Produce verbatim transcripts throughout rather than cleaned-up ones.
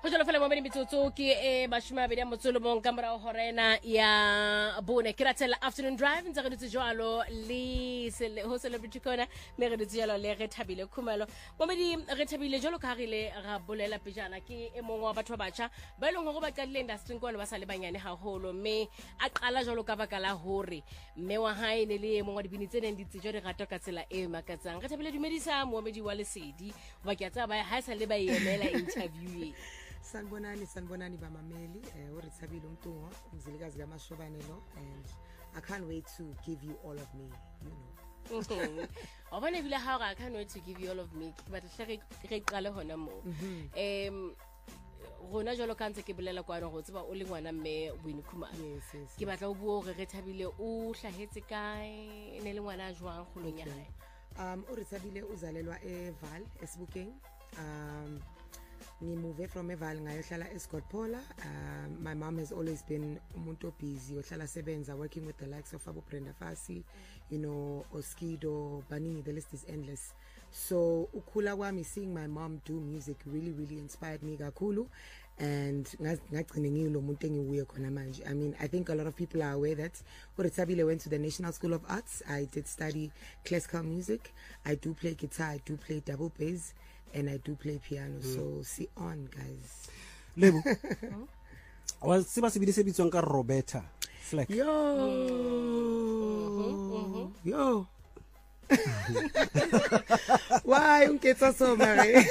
Hojalo fela mo beni mitsotso ke e bashima be dia motsolo bon kamera horena ya bone ke ratela afternoon drive ntse re dutse jwalo le sele ho celebrity kona me re dutse jwalo le re thabile khumalo mo bedi re thabile jwalo ka rile ra bolela pejana ke e mongwe wa batho ba batjha ba ileng go ba qadile industry kwana ba sa le banyane haholo me a qala jwalo ka baka la hore mme wa hae ne le e mongwe wa dibini tse neng di tsejwa di rata ka tsela e makatsang re thabile dumedisa moemedi wa lesedi ba ke tsa ba ha sa le ba emela interview. Sanibonani sanibonani bamameli eh uRithabile uMtungo umzilikazi kaMashobane lo, and I can't wait to give you all of me, you know. Obane bila ha I can't wait to give you all of me but hle re qale hona mo em rona jolo ka ntse ke bolela kwa go tseba o le ngwana mme Winnie Khumalo ke batla o buo re Rethabile o hlahetse kae ne le ngwana jwang kgolong ya hae. um uRithabile uzalelwa eVaal eSebokeng. um Ni move from eVaal ngayohlala eScotpola. Um, my mom has always been umuntu busy, ohlala sebenza, working with the likes of Abu Brenda Fassie, you know, Oskido, Bani, the list is endless. So ukula kwami, seeing my mom do music really really inspired me kakhulu, and ngagcine ngilo umuntu engiwuye khona manje. I mean, I think a lot of people are aware that uRithabile went to the National School of Arts. I did study classical music. I do play guitar, I do play double bass, and I do play piano. Mm. So see on, guys. Lebo. Wa se ba se bidise bitswang ka Roberta Fleck. Yo. Mm-hmm. Yo. Why unketsa so mare?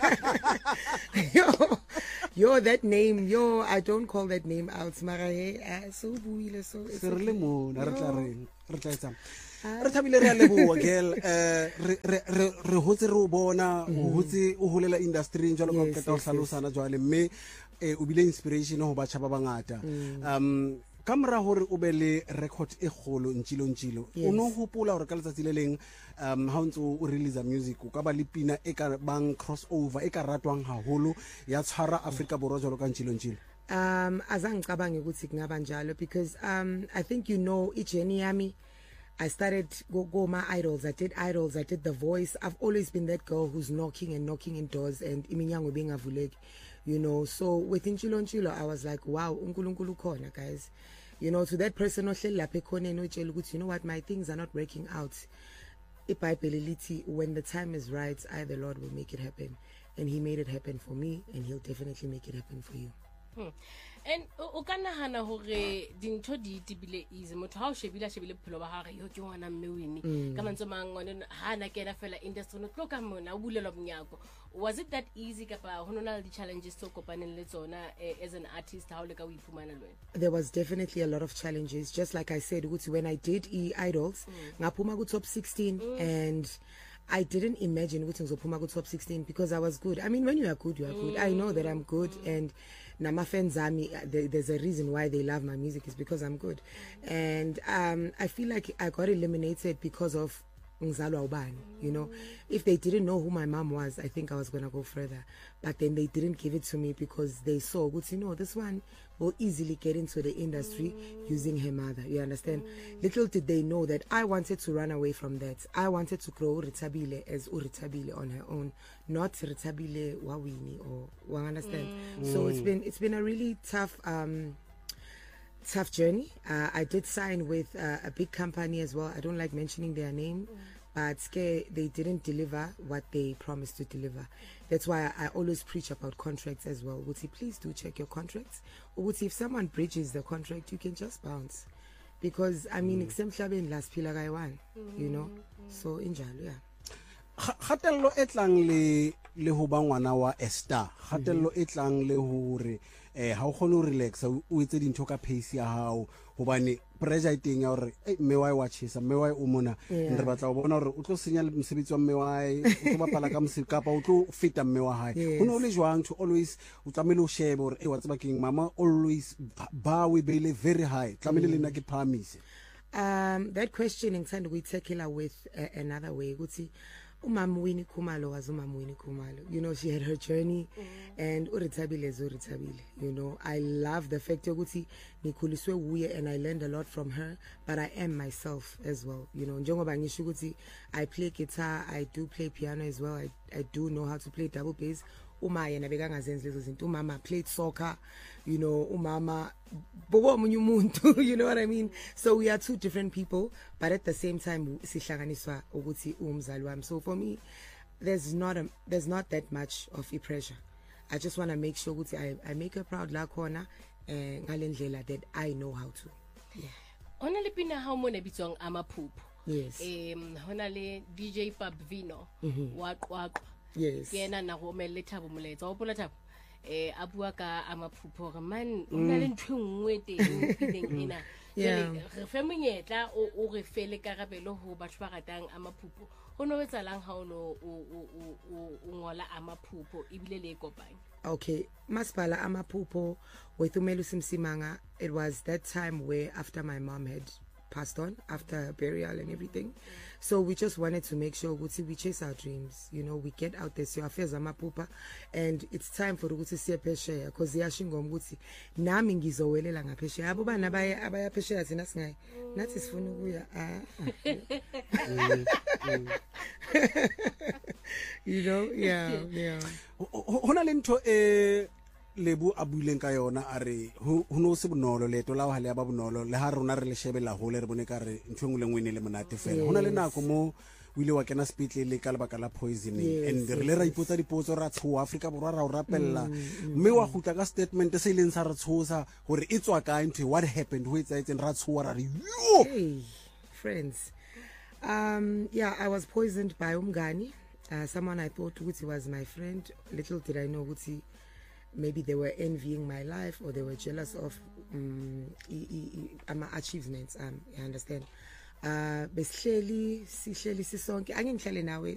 Yo. Yo, that name, yo, I don't call that name out. Mare, uh, so buile so. Serle mo na re tla re re tla etsa. Re thabile re a leboa girl. eh re re re hotse re o bona o hotse o holela industry jalo ka ka o hlalosana jwale mme o bile inspiration ho batjha ba bangata. um kamera hore o be le record e golo ntshilo ntshilo o no hopola hore ka letsatsi le leng um ha ntse o release music o ka ba le pina e ka bang crossover e ka ratwang haholo ya tshwara Africa borwa jalo ka ntshilo ntshilo? um azangicabange ukuthi kungaba njalo because um I think you know ijourney yami. I started go go my idols. I did idols. I did The Voice. I've always been that girl who's knocking and knocking in doors and iminyango being avuleki, you know. So within Chilo Chilo, I was like, wow, unkulunkulu khona, guys. You know, to that person, you know what, my things are not working out. When the time is right, I, the Lord, will make it happen. And He made it happen for me, and He'll definitely make it happen for you. Hmm. And o ka nahana hore dintho di tibile easy motho ha o shebile shebile bophelo ba hare yo ke ngwana mme Winnie ka mantso mangone ha na kena fela industry no tloka mona o bulelwa monyako. Was it that easy kapa ho nona le challenges to kopaneng le tsona as an artist ha o le ka o iphumana lwena? There was definitely a lot of challenges, just like I said ukuthi when I did e idols ngaphuma ku top sixteen mm. and I didn't imagine ukuthi ngizophuma ku top sixteen because I was good. I mean, when you are good, you are good. I know that I'm good, and nama fans zami, there's a reason why they love my music is because I'm good. And um, I feel like I got eliminated because of ngizalwa ubani, you know. If they didn't know who my mom was, I think I was gonna go further. But then they didn't give it to me because they saw, good, you know, this one will easily get into the industry using her mother. You understand? Little did they know that I wanted to run away from that. I wanted to grow Rethabile as uRithabile on her own, not Rethabile wa Winnie or wa understand. Mm. So it's been it's been a really tough um tough journey. Uh, I did sign with uh, a big company as well. I don't like mentioning their name, mm. but they didn't deliver what they promised to deliver. That's why I always preach about contracts as well. Wuti, please do check your contracts. Or Wuti, if someone breaches the contract, you can just bounce. Because, I mean, example last pila guy one, you know? So, injalo, yeah. Kgatello e tlang le le ho ba ngwana wa Esther, kgatello e tlang le hore eh ha o khone ho relax o etse dintho ka pace ya hao hobane pressure e teng ya hore mme wa e watchisa mme wa e o mona re batla o bona hore o tlo senya mosebetsi wa mme wa e o tlo bapala ka mosebetsi kapa o tlo feta mme wa hae. Ho no le jwang to always o tlamele o shebe hore e wa tseba keng mama always ba we beile very high tlamele le na ke phamise? Um that question ngithanda ukuyitackle with uh, another way ukuthi Umam Winnie Khumalo was Umam Winnie Khumalo. You know, she had her journey, mm. and uRithabile is uRithabile. You know, I love the fact that Nikuliswe Wuye, and I learned a lot from her, but I am myself as well. You know, njengoba ngisho ukuthi I play guitar, I do play piano as well. I, I do know how to play double bass. uma yena bekangazenzi lezo zinto umama played soccer, you know, umama bokomunye umuntu, you know what I mean? So we are two different people, but at the same time sihlanganiswa ukuthi umzali wami. So for me there's not a, there's not that much of a pressure. I just want to make sure ukuthi I, I make her proud la khona eh ngalendlela that I know how to. Yeah. Ona le pina ha mo ne bitswang amaphupho. Yes. Um hona le D J Pabvino wa qwaqwa. Yes. Yena na go mele Thabo Moletsa o pola Thabo. Eh a bua ka amaphupho re man o na le ntwe nngwe teng pineng ena. Yeah. Re fe monyetla o o re fele karabelo ho batho ba ratang amaphupho. Ho no etsalang ha o no o o o ngola amaphupho ibile le kopanya. Okay, Masipala amaphupho with Umelusi Msimanga. It was that time where after my mom had passed on, after her burial and everything. So we just wanted to make sure ukuthi we chase our dreams, you know, we get out there, so affairs amaphupha, and it's time for ukuthi siye phesheya because yashinga ukuthi nami ngizowelela ngaphesheya. Abo bana abaya abaya phesheya thina singayi. Nathi sifuna ukuya. You know, yeah, yeah. Hona le ntho e lebu abuleng ka yona are ho no se bonolo leto la ha le ba bonolo le ha rona re le shebela ho le re bone ka re ntho ngwe le ngwe ne le monate fela hona le nako mo o ile wa kena speedle le ka lebaka la poisoning and re le ra ipotsa dipotso ra tsho Africa borwa ra o rapella mme wa gutla ka statement se ileng sa re tshosa hore e tswa ka ntho what happened ho etsa etseng ra tshoa ra re yo Hey friends, um yeah, I was poisoned by umngani, uh, someone I thought ukuthi was my friend. Little did I know ukuthi maybe they were envying my life or they were jealous of um, e, e, e, my achievements. Um, I understand. Uh, besihleli sihleli sisonke angingihlale nawe